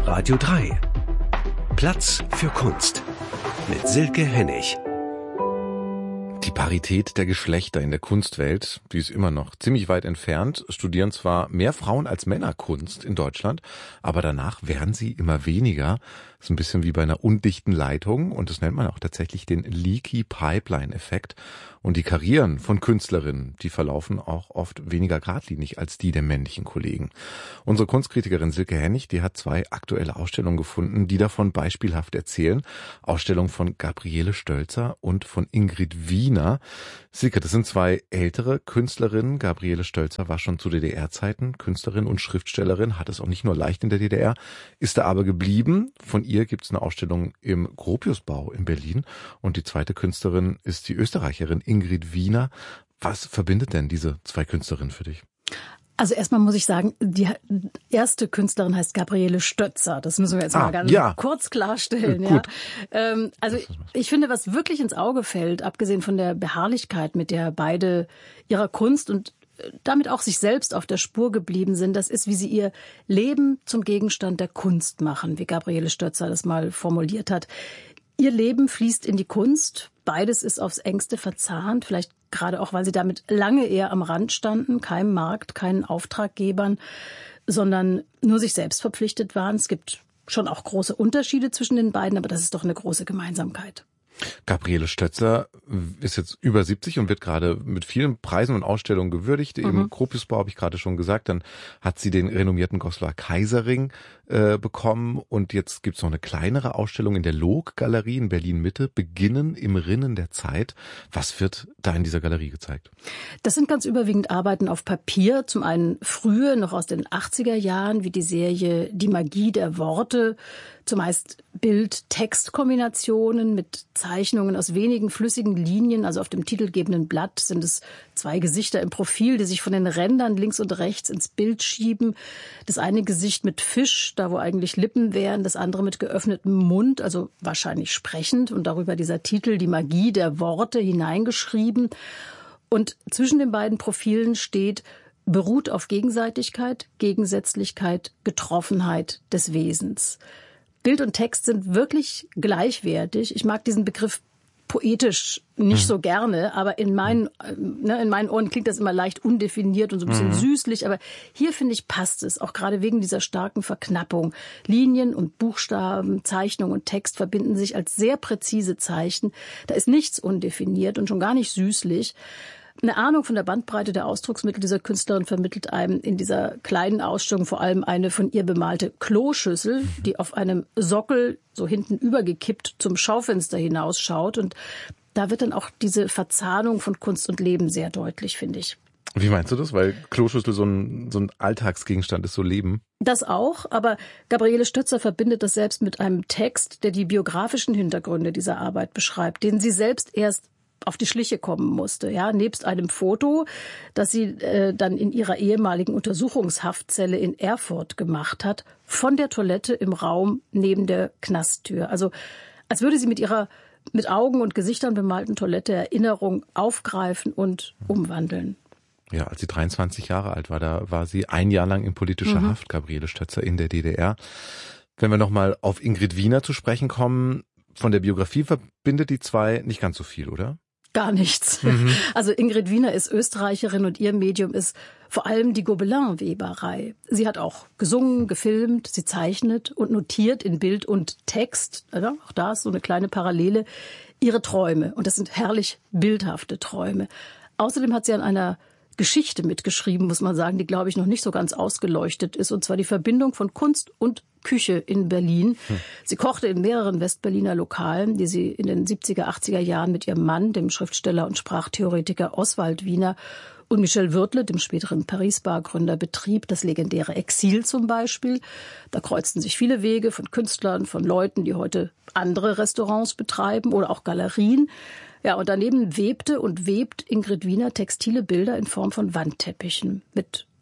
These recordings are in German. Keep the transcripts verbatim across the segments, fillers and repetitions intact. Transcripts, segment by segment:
Radio drei. Platz für Kunst mit Silke Hennig. Die Parität der Geschlechter in der Kunstwelt, die ist immer noch ziemlich weit entfernt. Studieren zwar mehr Frauen als Männer Kunst in Deutschland, aber danach werden sie immer weniger. Das ist ein bisschen wie bei einer undichten Leitung und das nennt man auch tatsächlich den Leaky Pipeline-Effekt. Und die Karrieren von Künstlerinnen, die verlaufen auch oft weniger geradlinig als die der männlichen Kollegen. Unsere Kunstkritikerin Silke Hennig, die hat zwei aktuelle Ausstellungen gefunden, die davon beispielhaft erzählen. Ausstellung von Gabriele Stölzer und von Ingrid Wiener. Silke, das sind zwei ältere Künstlerinnen. Gabriele Stölzer war schon zu D D R-Zeiten Künstlerin und Schriftstellerin, hat es auch nicht nur leicht in der D D R, ist da aber geblieben. Von ihr gibt es eine Ausstellung im Gropiusbau in Berlin. Und die zweite Künstlerin ist die Österreicherin Ingrid Wiener. Was verbindet denn diese zwei Künstlerinnen für dich? Also erstmal muss ich sagen, die erste Künstlerin heißt Gabriele Stölzer. Das müssen wir jetzt ah, mal ganz ja. kurz klarstellen. Ja. Ähm, also ich finde, was wirklich ins Auge fällt, abgesehen von der Beharrlichkeit, mit der beide ihrer Kunst und damit auch sich selbst auf der Spur geblieben sind, das ist, wie sie ihr Leben zum Gegenstand der Kunst machen, wie Gabriele Stölzer das mal formuliert hat. Ihr Leben fließt in die Kunst. Beides ist aufs Engste verzahnt, vielleicht gerade auch, weil sie damit lange eher am Rand standen, keinem Markt, keinen Auftraggebern, sondern nur sich selbst verpflichtet waren. Es gibt schon auch große Unterschiede zwischen den beiden, aber das ist doch eine große Gemeinsamkeit. Gabriele Stölzer ist jetzt über siebzig und wird gerade mit vielen Preisen und Ausstellungen gewürdigt. Mhm. Im Gropiusbau habe ich gerade schon gesagt. Dann hat sie den renommierten Goslar Kaiserring äh, bekommen. Und jetzt gibt es noch eine kleinere Ausstellung in der Loog-Galerie in Berlin-Mitte, Beginnen im Rinnen der Zeit. Was wird da in dieser Galerie gezeigt? Das sind ganz überwiegend Arbeiten auf Papier. Zum einen frühe, noch aus den achtziger Jahren, wie die Serie Die Magie der Worte. Zumeist Bild-Text-Kombinationen mit Zeichnungen aus wenigen flüssigen Linien. Also auf dem titelgebenden Blatt sind es zwei Gesichter im Profil, die sich von den Rändern links und rechts ins Bild schieben. Das eine Gesicht mit Fisch, da wo eigentlich Lippen wären, das andere mit geöffnetem Mund, also wahrscheinlich sprechend. Und darüber dieser Titel, die Magie der Worte, hineingeschrieben. Und zwischen den beiden Profilen steht, beruht auf Gegenseitigkeit, Gegensätzlichkeit, Getroffenheit des Wesens. Bild und Text sind wirklich gleichwertig. Ich mag diesen Begriff poetisch nicht mhm. so gerne, aber in meinen, ne, in meinen Ohren klingt das immer leicht undefiniert und so ein bisschen mhm. süßlich. Aber hier, finde ich, passt es, auch gerade wegen dieser starken Verknappung. Linien und Buchstaben, Zeichnung und Text verbinden sich als sehr präzise Zeichen. Da ist nichts undefiniert und schon gar nicht süßlich. Eine Ahnung von der Bandbreite der Ausdrucksmittel dieser Künstlerin vermittelt einem in dieser kleinen Ausstellung vor allem eine von ihr bemalte Kloschüssel, die auf einem Sockel so hinten übergekippt zum Schaufenster hinausschaut. Und da wird dann auch diese Verzahnung von Kunst und Leben sehr deutlich, finde ich. Wie meinst du das? Weil Kloschüssel so ein, so ein Alltagsgegenstand ist, so Leben. Das auch, aber Gabriele Stölzer verbindet das selbst mit einem Text, der die biografischen Hintergründe dieser Arbeit beschreibt, den sie selbst erst auf die Schliche kommen musste, ja, nebst einem Foto, das sie äh, dann in ihrer ehemaligen Untersuchungshaftzelle in Erfurt gemacht hat, von der Toilette im Raum neben der Knasttür. Also als würde sie mit ihrer mit Augen und Gesichtern bemalten Toilette Erinnerung aufgreifen und umwandeln. Ja, als sie dreiundzwanzig Jahre alt war, da war sie ein Jahr lang in politischer mhm. Haft, Gabriele Stölzer, in der D D R. Wenn wir nochmal auf Ingrid Wiener zu sprechen kommen, von der Biografie verbindet die zwei nicht ganz so viel, oder? Gar nichts. Mhm. Also Ingrid Wiener ist Österreicherin und ihr Medium ist vor allem die Gobelin-Weberei. Sie hat auch gesungen, gefilmt, sie zeichnet und notiert in Bild und Text, ja, auch da ist so eine kleine Parallele, ihre Träume. Und das sind herrlich bildhafte Träume. Außerdem hat sie an einer Geschichte mitgeschrieben, muss man sagen, die, glaube ich, noch nicht so ganz ausgeleuchtet ist. Und zwar die Verbindung von Kunst und Küche in Berlin. Hm. Sie kochte in mehreren Westberliner Lokalen, die sie in den siebziger, achtziger Jahren mit ihrem Mann, dem Schriftsteller und Sprachtheoretiker Oswald Wiener und Michel Würtle, dem späteren Paris-Bar-Gründer, betrieb. Das legendäre Exil zum Beispiel. Da kreuzten sich viele Wege von Künstlern, von Leuten, die heute andere Restaurants betreiben oder auch Galerien. Ja, und daneben webte und webt Ingrid Wiener textile Bilder in Form von Wandteppichen mit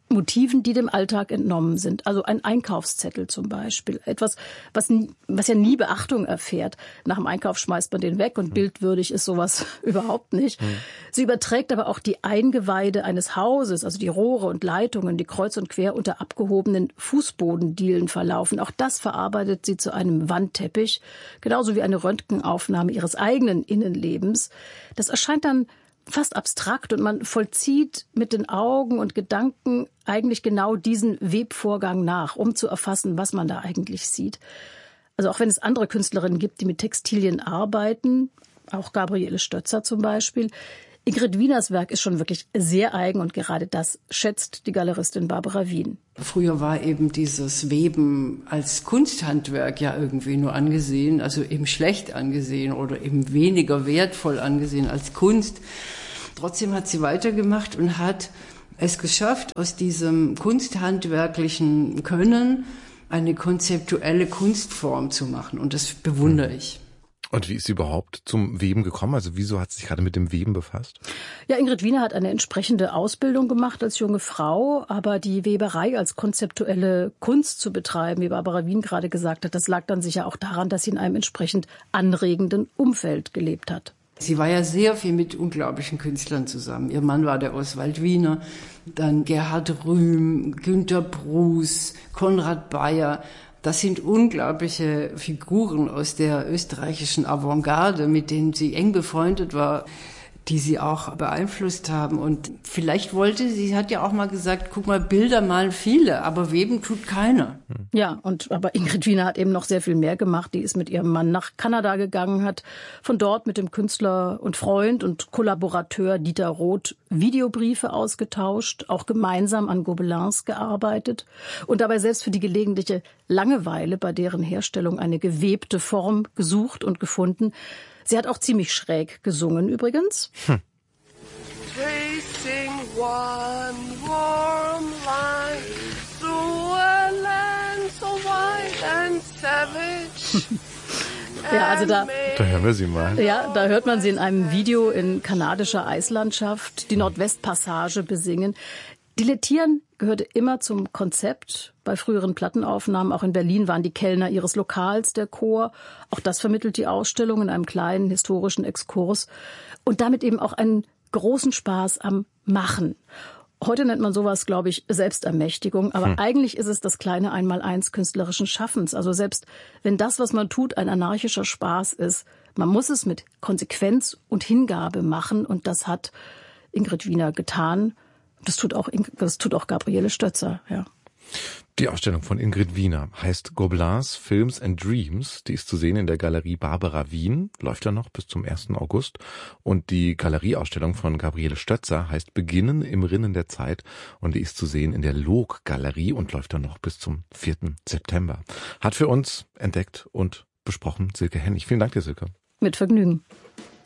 Motiven, die dem Alltag entnommen sind. Also ein Einkaufszettel zum Beispiel. Etwas, was, nie, was ja nie Beachtung erfährt. Nach dem Einkauf schmeißt man den weg und bildwürdig ist sowas überhaupt nicht. Mhm. Sie überträgt aber auch die Eingeweide eines Hauses, also die Rohre und Leitungen, die kreuz und quer unter abgehobenen Fußbodendielen verlaufen. Auch das verarbeitet sie zu einem Wandteppich, genauso wie eine Röntgenaufnahme ihres eigenen Innenlebens. Das erscheint dann fast abstrakt und man vollzieht mit den Augen und Gedanken eigentlich genau diesen Webvorgang nach, um zu erfassen, was man da eigentlich sieht. Also auch wenn es andere Künstlerinnen gibt, die mit Textilien arbeiten, auch Gabriele Stötzer zum Beispiel, Ingrid Wieners Werk ist schon wirklich sehr eigen und gerade das schätzt die Galeristin Barbara Wien. Früher war eben dieses Weben als Kunsthandwerk ja irgendwie nur angesehen, also eben schlecht angesehen oder eben weniger wertvoll angesehen als Kunst. Trotzdem hat sie weitergemacht und hat es geschafft, aus diesem kunsthandwerklichen Können eine konzeptuelle Kunstform zu machen. Und das bewundere ich. Und wie ist sie überhaupt zum Weben gekommen? Also wieso hat sie sich gerade mit dem Weben befasst? Ja, Ingrid Wiener hat eine entsprechende Ausbildung gemacht als junge Frau, aber die Weberei als konzeptuelle Kunst zu betreiben, wie Barbara Wien gerade gesagt hat, das lag dann sicher auch daran, dass sie in einem entsprechend anregenden Umfeld gelebt hat. Sie war ja sehr viel mit unglaublichen Künstlern zusammen. Ihr Mann war der Oswald Wiener, dann Gerhard Rühm, Günter Bruß, Konrad Bayer. Das sind unglaubliche Figuren aus der österreichischen Avantgarde, mit denen sie eng befreundet war, die sie auch beeinflusst haben. Und vielleicht wollte sie, hat ja auch mal gesagt, guck mal, Bilder malen viele, aber weben tut keiner. Ja, und aber Ingrid Wiener hat eben noch sehr viel mehr gemacht. Die ist mit ihrem Mann nach Kanada gegangen, hat von dort mit dem Künstler und Freund und Kollaborateur Dieter Roth Videobriefe ausgetauscht, auch gemeinsam an Gobelins gearbeitet und dabei selbst für die gelegentliche Langeweile bei deren Herstellung eine gewebte Form gesucht und gefunden. Sie hat auch ziemlich schräg gesungen übrigens. Hm. Tracing one warm line through a land so wide and savage. Ja, also da, da hören wir sie mal. Ja, da hört man sie in einem Video in kanadischer Eislandschaft die Nordwestpassage besingen. Dilettieren gehörte immer zum Konzept. Bei früheren Plattenaufnahmen, auch in Berlin, waren die Kellner ihres Lokals der Chor. Auch das vermittelt die Ausstellung in einem kleinen historischen Exkurs. Und damit eben auch einen großen Spaß am Machen. Heute nennt man sowas, glaube ich, Selbstermächtigung. Aber hm. eigentlich ist es das kleine Einmaleins künstlerischen Schaffens. Also selbst wenn das, was man tut, ein anarchischer Spaß ist, man muss es mit Konsequenz und Hingabe machen. Und das hat Ingrid Wiener getan. Das tut auch, das tut auch Gabriele Stötzer, ja. Die Ausstellung von Ingrid Wiener heißt Gobelins, Films and Dreams. Die ist zu sehen in der Galerie Barbara Wien, läuft ja noch bis zum ersten August. Und die Galerieausstellung von Gabriele Stötzer heißt Beginnen im Rinnen der Zeit. Und die ist zu sehen in der Log-Galerie und läuft dann noch bis zum vierten September. Hat für uns entdeckt und besprochen Silke Hennig. Vielen Dank dir, Silke. Mit Vergnügen.